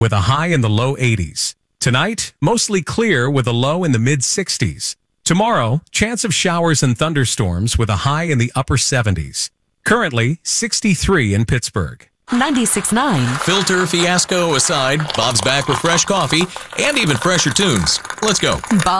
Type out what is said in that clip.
with a high in the low 80s. Tonight, mostly clear with a low in the mid 60s. Tomorrow, chance of showers and thunderstorms with a high in the upper 70s. Currently, 63 in Pittsburgh. 96.9. Filter fiasco aside, Bob's back with fresh coffee and even fresher tunes. Let's go. Bob